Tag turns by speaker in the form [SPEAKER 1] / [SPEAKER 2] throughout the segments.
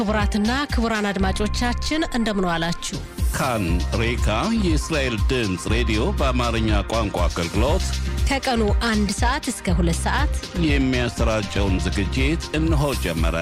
[SPEAKER 1] ክቡራትና ክቡራን አድማጮቻችን እንደምን ዋላችሁ።
[SPEAKER 2] ካን ሬካ የእስራኤል ድምጽ ሬዲዮ በአማርኛ ቋንቋ አገልግሎት
[SPEAKER 1] ከቀኑ 1 ሰዓት እስከ 2 ሰዓት
[SPEAKER 2] የሚያሰራጨውን ዝግጅት እነሆ ጀመረ።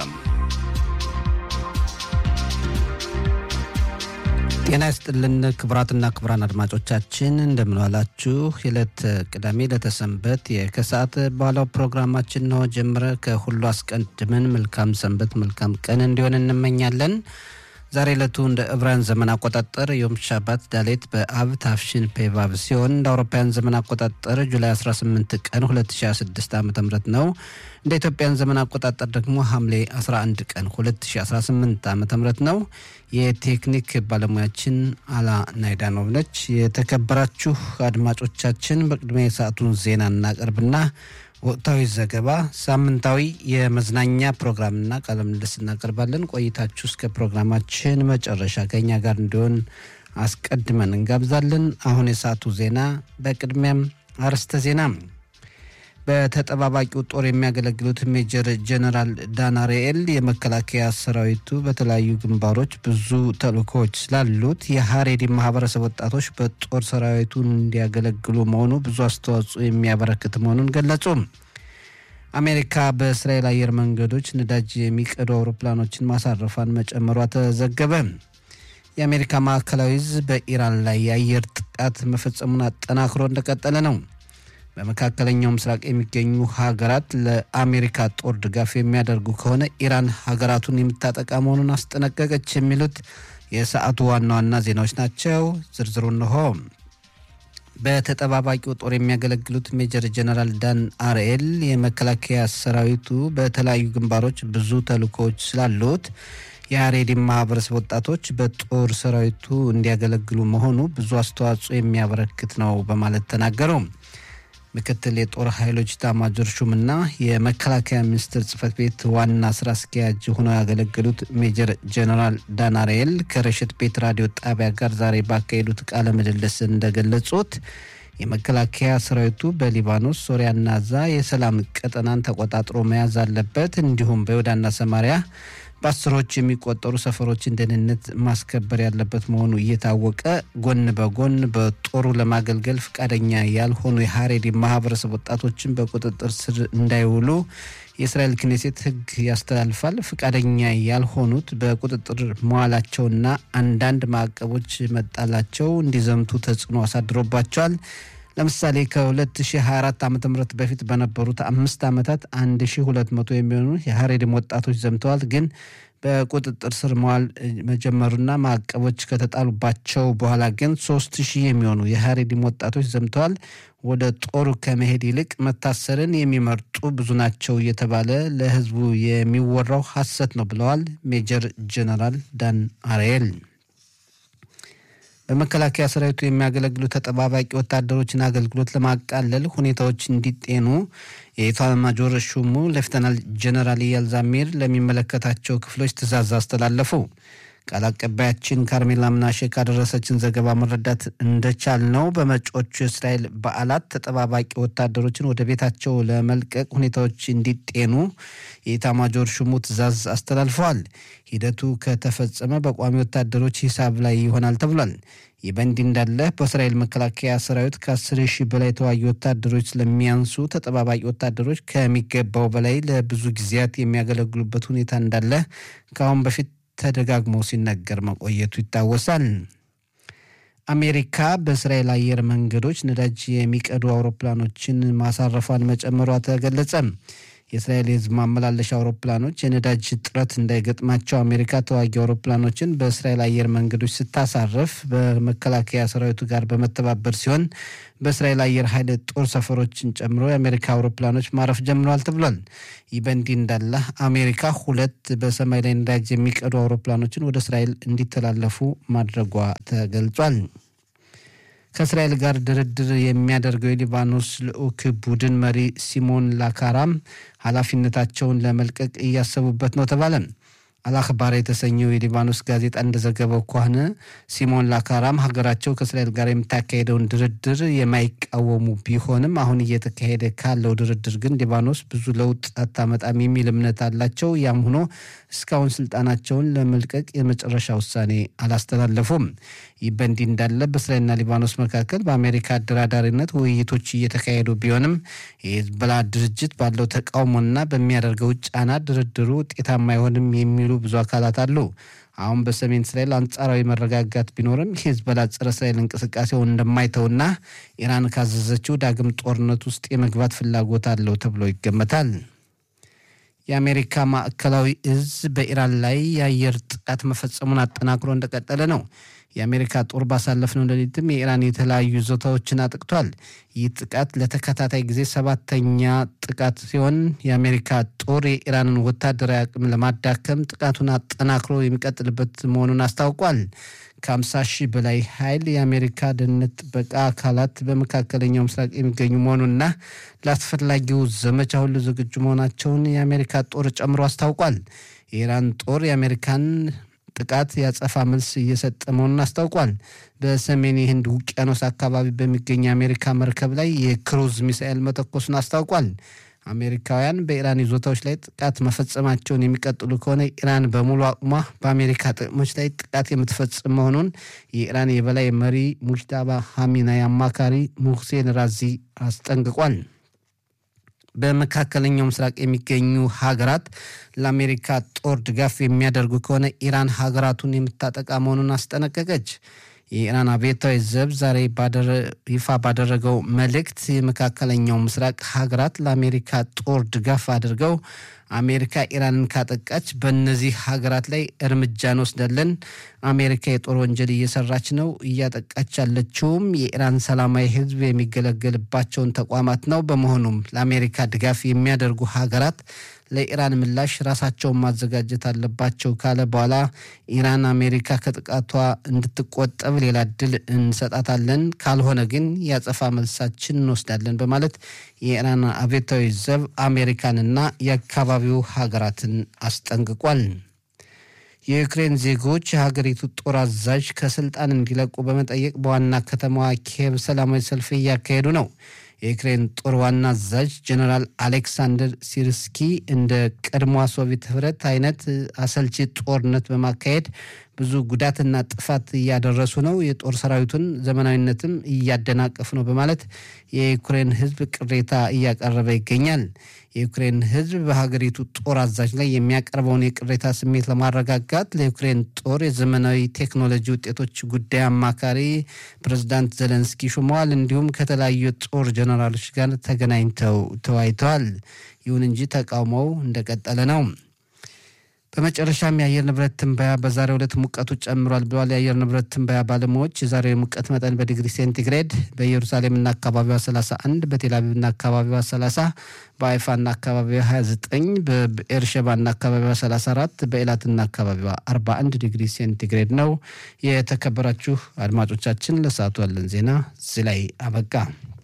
[SPEAKER 3] ጤና ይስጥልን ክቡራትና ክቡራን አድማጮቻችን እንደምን ዋላችሁ። የዕለት ቅዳሜ ለተሰንበት የከሰዓት በኋላው ፕሮግራማችን ነው ጀምረ ከሁሉ አስቀድመን መልካም ሰንበት መልካም ቀን እንዲሆን እንመኛለን። ዛሬ ዕለቱ እንደ ዕብራውያን ዘመን አቆጣጠር ዮም ሻባት ዳሌት በአብ ታፍሽን ፔቫቭ ሲሆን እንደ አውሮፓውያን ዘመን አቆጣጠር ጁላይ 18 ቀን 2016 ዓ.ም ነው። እንደ ኢትዮጵያን ዘመን አቆጣጠር ደግሞ ሐምሌ 11 ቀን 2018 ዓ.ም ነው። የቴክኒክ ባለሙያችን አላ ናይዳኖቭ ነች። የተከበራችሁ አድማጮቻችን በቅድሚያ የሰዓቱን ዜና እናቀርብና ወቅታዊ ዘገባ፣ ሳምንታዊ የመዝናኛ ፕሮግራምና ቃለ ምልልስ እናቀርባለን። ቆይታችሁ እስከ ፕሮግራማችን መጨረሻ ከኛ ጋር እንዲሆን አስቀድመን እንጋብዛለን። አሁን የሰዓቱ ዜና። በቅድሚያም አርዕስተ ዜና። በተጠባባቂው ጦር የሚያገለግሉት ሜጀር ጀነራል ዳን አሪኤል የመከላከያ ሰራዊቱ በተለያዩ ግንባሮች ብዙ ተልእኮዎች ስላሉት የሀሬዲ ማህበረሰብ ወጣቶች በጦር ሰራዊቱ እንዲያገለግሉ መሆኑ ብዙ አስተዋጽኦ የሚያበረክት መሆኑን ገለጹ። አሜሪካ በእስራኤል አየር መንገዶች ነዳጅ የሚቀዱ አውሮፕላኖችን ማሳረፏን መጨመሯ ተዘገበ። የአሜሪካ ማዕከላዊ ዕዝ በኢራን ላይ የአየር ጥቃት መፈጸሙን አጠናክሮ እንደቀጠለ ነው። በመካከለኛው ምስራቅ የሚገኙ ሀገራት ለአሜሪካ ጦር ድጋፍ የሚያደርጉ ከሆነ ኢራን ሀገራቱን የምታጠቃ መሆኑን አስጠነቀቀች። የሚሉት የሰዓቱ ዋና ዋና ዜናዎች ናቸው። ዝርዝሩ እንሆ። በተጠባባቂው ጦር የሚያገለግሉት ሜጀር ጀነራል ዳን አሪኤል የመከላከያ ሰራዊቱ በተለያዩ ግንባሮች ብዙ ተልእኮዎች ስላሉት የሀሬዲ ማህበረሰብ ወጣቶች በጦር ሰራዊቱ እንዲያገለግሉ መሆኑ ብዙ አስተዋጽኦ የሚያበረክት ነው በማለት ተናገሩ። ምክትል የጦር ኃይሎች ኤታማዦር ሹምና የመከላከያ ሚኒስቴር ጽህፈት ቤት ዋና ስራ አስኪያጅ ሆነው ያገለገሉት ሜጀር ጀነራል ዳን አሪኤል ከረሽት ቤት ራዲዮ ጣቢያ ጋር ዛሬ ባካሄዱት ቃለ ምልልስ እንደገለጹት የመከላከያ ሰራዊቱ በሊባኖስ፣ ሶሪያና ጋዛ የሰላም ቀጠናን ተቆጣጥሮ መያዝ አለበት። እንዲሁም በይሁዳና ሰማሪያ በአስሮች የሚቆጠሩ ሰፈሮችን ደህንነት ማስከበር ያለበት መሆኑ እየታወቀ ጎን በጎን በጦሩ ለማገልገል ፈቃደኛ ያልሆኑ የሀሬዲ ማህበረሰብ ወጣቶችን በቁጥጥር ስር እንዳይውሉ የእስራኤል ክኔሴት ሕግ ያስተላልፋል። ፈቃደኛ ያልሆኑት በቁጥጥር መዋላቸውና አንዳንድ ማዕቀቦች መጣላቸው እንዲዘምቱ ተጽዕኖ አሳድሮባቸዋል። ለምሳሌ ከ2024 ዓ.ም በፊት በነበሩት 5 ዓመታት 1200 የሚሆኑ የሀሬዲ ወጣቶች ዘምተዋል። ግን በቁጥጥር ስር መዋል መጀመሩና ማዕቀቦች ከተጣሉባቸው በኋላ ግን 3000 የሚሆኑ የሀሬዲ ወጣቶች ዘምተዋል። ወደ ጦሩ ከመሄድ ይልቅ መታሰርን የሚመርጡ ብዙ ናቸው እየተባለ ለህዝቡ የሚወራው ሐሰት ነው ብለዋል ሜጀር ጀነራል ዳን አሪኤል። በመከላከያ ሰራዊቱ የሚያገለግሉ ተጠባባቂ ወታደሮችን አገልግሎት ለማቃለል ሁኔታዎች እንዲጤኑ የኤታማዦር ሹሙ ሌፍተናል ጀነራል ኢያል ዛሚር ለሚመለከታቸው ክፍሎች ትዕዛዝ አስተላለፉ። ቃል አቀባያችን ካርሜላ ምናሼ ካደረሰችን ዘገባ መረዳት እንደቻል ነው በመጪዎቹ የእስራኤል በዓላት ተጠባባቂ ወታደሮችን ወደ ቤታቸው ለመልቀቅ ሁኔታዎች እንዲጤኑ የኤታማዦር ሹሙ ትዕዛዝ አስተላልፈዋል። ሂደቱ ከተፈጸመ በቋሚ ወታደሮች ሂሳብ ላይ ይሆናል ተብሏል። ይህ በእንዲህ እንዳለ በእስራኤል መከላከያ ሰራዊት ከ10,000 በላይ ተዋጊ ወታደሮች ስለሚያንሱ ተጠባባቂ ወታደሮች ከሚገባው በላይ ለብዙ ጊዜያት የሚያገለግሉበት ሁኔታ እንዳለ ከአሁን በፊት ተደጋግሞ ሲነገር መቆየቱ ይታወሳል። አሜሪካ በእስራኤል አየር መንገዶች ነዳጅ የሚቀዱ አውሮፕላኖችን ማሳረፏን መጨመሯ ተገለጸ። የእስራኤል የህዝብ ማመላለሻ አውሮፕላኖች የነዳጅ እጥረት እንዳይገጥማቸው አሜሪካ ተዋጊ አውሮፕላኖችን በእስራኤል አየር መንገዶች ስታሳርፍ በመከላከያ ሰራዊቱ ጋር በመተባበር ሲሆን በእስራኤል አየር ኃይል ጦር ሰፈሮችን ጨምሮ የአሜሪካ አውሮፕላኖች ማረፍ ጀምረዋል ተብሏል። ይህ በእንዲህ እንዳለ አሜሪካ 2 በሰማይ ላይ ነዳጅ የሚቀዱ አውሮፕላኖችን ወደ እስራኤል እንዲተላለፉ ማድረጓ ተገልጿል። ከእስራኤል ጋር ድርድር የሚያደርገው የሊባኖስ ልዑክ ቡድን መሪ ሲሞን ላካራም ኃላፊነታቸውን ለመልቀቅ እያሰቡበት ነው ተባለ። አልአኽባር የተሰኘው የሊባኖስ ጋዜጣ እንደዘገበው ከሆነ ሲሞን ላካራም ሀገራቸው ከእስራኤል ጋር የምታካሄደውን ድርድር የማይቃወሙ ቢሆንም አሁን እየተካሄደ ካለው ድርድር ግን ሊባኖስ ብዙ ለውጥ አታመጣም የሚል እምነት አላቸው። ያም ሆኖ እስካሁን ስልጣናቸውን ለመልቀቅ የመጨረሻ ውሳኔ አላስተላለፉም። ይህ በእንዲህ እንዳለ በእስራኤልና ሊባኖስ መካከል በአሜሪካ አደራዳሪነት ውይይቶች እየተካሄዱ ቢሆንም የሂዝቦላ ድርጅት ባለው ተቃውሞና በሚያደርገው ጫና ድርድሩ ውጤታማ አይሆንም የሚሉ ብዙ አካላት አሉ። አሁን በሰሜን እስራኤል አንጻራዊ መረጋጋት ቢኖርም ሂዝቦላ ጸረ እስራኤል እንቅስቃሴውን እንደማይተውና ኢራን ካዘዘችው ዳግም ጦርነት ውስጥ የመግባት ፍላጎት አለው ተብሎ ይገመታል። የአሜሪካ ማዕከላዊ እዝ በኢራን ላይ የአየር ጥቃት መፈጸሙን አጠናክሮ እንደቀጠለ ነው። የአሜሪካ ጦር ባሳለፍነው ሌሊትም የኢራን የተለያዩ ይዞታዎችን አጥቅቷል። ይህ ጥቃት ለተከታታይ ጊዜ 7ኛ ጥቃት ሲሆን የአሜሪካ ጦር የኢራንን ወታደራዊ አቅም ለማዳከም ጥቃቱን አጠናክሮ የሚቀጥልበት መሆኑን አስታውቋል። ከ50 ሺህ በላይ ኃይል የአሜሪካ ደህንነት ጥበቃ አካላት በመካከለኛው ምስራቅ የሚገኙ መሆኑንና ለአስፈላጊው ዘመቻ ሁሉ ዝግጁ መሆናቸውን የአሜሪካ ጦር ጨምሮ አስታውቋል። የኢራን ጦር የአሜሪካን ጥቃት ያጸፋ መልስ እየሰጠ መሆኑን አስታውቋል። በሰሜን የህንድ ውቅያኖስ አካባቢ በሚገኝ የአሜሪካ መርከብ ላይ የክሩዝ ሚሳኤል መተኮሱን አስታውቋል። አሜሪካውያን በኢራን ይዞታዎች ላይ ጥቃት መፈጸማቸውን የሚቀጥሉ ከሆነ ኢራን በሙሉ አቅሟ በአሜሪካ ጥቅሞች ላይ ጥቃት የምትፈጽም መሆኑን የኢራን የበላይ መሪ ሙጅታባ ኻሜኔይ አማካሪ ሙህሴን ራዚ አስጠንቅቋል። በመካከለኛው ምስራቅ የሚገኙ ሀገራት ለአሜሪካ ጦር ድጋፍ የሚያደርጉ ከሆነ ኢራን ሀገራቱን የምታጠቃ መሆኑን አስጠነቀቀች። የኢራን አብዮታዊ ዘብ ዛሬ ይፋ ባደረገው መልእክት የመካከለኛው ምስራቅ ሀገራት ለአሜሪካ ጦር ድጋፍ አድርገው አሜሪካ ኢራንን ካጠቃች በእነዚህ ሀገራት ላይ እርምጃ እንወስዳለን። አሜሪካ የጦር ወንጀል እየሰራች ነው። እያጠቃች ያለችውም የኢራን ሰላማዊ ሕዝብ የሚገለገልባቸውን ተቋማት ነው። በመሆኑም ለአሜሪካ ድጋፍ የሚያደርጉ ሀገራት ለኢራን ምላሽ ራሳቸውን ማዘጋጀት አለባቸው ካለ በኋላ ኢራን አሜሪካ ከጥቃቷ እንድትቆጠብ ሌላ እድል እንሰጣታለን፣ ካልሆነ ግን ያጸፋ መልሳችን እንወስዳለን በማለት የኢራን አብዮታዊ ዘብ አሜሪካንና የአካባቢው ሀገራትን አስጠንቅቋል። የዩክሬን ዜጎች የሀገሪቱ ጦር አዛዥ ከስልጣን እንዲለቁ በመጠየቅ በዋና ከተማዋ ኪየቭ ሰላማዊ ሰልፍ እያካሄዱ ነው። የዩክሬን ጦር ዋና አዛዥ ጀነራል አሌክሳንደር ሲርስኪ እንደ ቀድሞ ሶቪየት ህብረት አይነት አሰልቺ ጦርነት በማካሄድ ብዙ ጉዳትና ጥፋት እያደረሱ ነው፣ የጦር ሰራዊቱን ዘመናዊነትም እያደናቀፉ ነው በማለት የዩክሬን ህዝብ ቅሬታ እያቀረበ ይገኛል። የዩክሬን ህዝብ በሀገሪቱ ጦር አዛዥ ላይ የሚያቀርበውን የቅሬታ ስሜት ለማረጋጋት ለዩክሬን ጦር የዘመናዊ ቴክኖሎጂ ውጤቶች ጉዳይ አማካሪ ፕሬዝዳንት ዘለንስኪ ሹመዋል። እንዲሁም ከተለያዩ ጦር ጀነራሎች ጋር ተገናኝተው ተወያይተዋል። ይሁን እንጂ ተቃውሞው እንደቀጠለ ነው። በመጨረሻም የአየር ንብረት ትንበያ በዛሬው ዕለት ሙቀቱ ጨምሯል ብለዋል የአየር ንብረት ትንበያ ባለሙያዎች። የዛሬው ሙቀት መጠን በዲግሪ ሴንቲግሬድ በኢየሩሳሌምና አካባቢዋ 31፣ በቴልአቪቭና አካባቢዋ 30፣ በአይፋና አካባቢዋ 29፣ በኤርሸባና አካባቢዋ 34፣ በኤላትና አካባቢዋ 41 ዲግሪ ሴንቲግሬድ ነው። የተከበራችሁ አድማጮቻችን ለሰዓቱ ያለን ዜና እዚህ ላይ አበቃ።